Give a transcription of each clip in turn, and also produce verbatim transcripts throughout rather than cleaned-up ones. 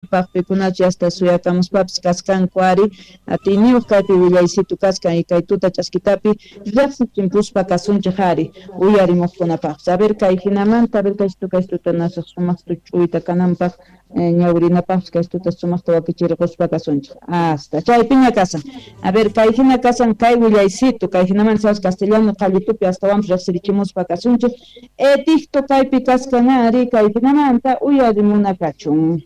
paqpikunachu hasta suyakamuspapas kaskanku ari atiniyuq kaypi willaysitu kaskan y kay tuta ch'askitapi riqsichinpuspa kasunchik ari uyarimuqkunapaqpas. A ver kay hinamanta, a ver kaystu kaystuta nasaq sumaqta ch'uyta kananpaq ñawrinapaqpas kaystuta sumaqta wakichiriquspa kasunchik hasta chaypi ña kasan. A ver kay hina kasan kay willaysitu kay hinaman sabes castellano qallitupi astawanpas riqsirichimuspa kasunchik edicto kaypi kaskan ari kay hinamanta uyarimuna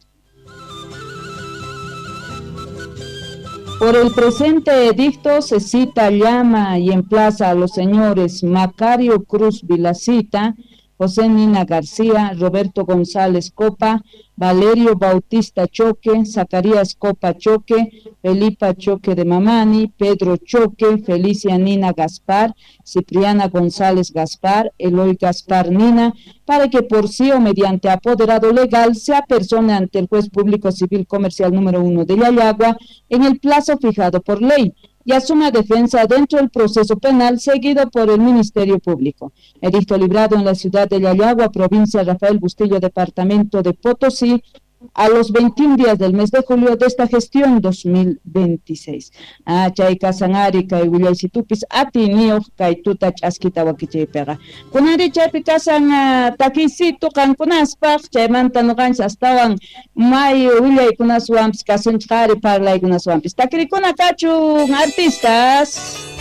Por el presente edicto se cita, llama y emplaza a los señores Macario Cruz Vilacita, José Nina García, Roberto González Copa, Valerio Bautista Choque, Zacarías Copa Choque, Felipa Choque de Mamani, Pedro Choque, Felicia Nina Gaspar, Cipriana González Gaspar, Eloy Gaspar Nina, para que por sí o mediante apoderado legal se apersone ante el juez público civil comercial número uno de Yayagua en el plazo fijado por ley y asuma defensa dentro del proceso penal seguido por el Ministerio Público. Edicto librado en la ciudad de Yayagua, provincia Rafael Bustillo, departamento de Potosí, a los veintiún días del mes de julio de esta gestión dos mil veintiséis. Ah, chay kasanari kay willaysitupis atiniyoq kay tuta ch'askita wakichaypiqa. Kunari chaypi kasan uh, takiysitu qankunaspaq, chaymanta nuqanchik astawan may willaykunaswanpis kasunchik ari parlaykunaswanpis. Takrikuna kachun artistas.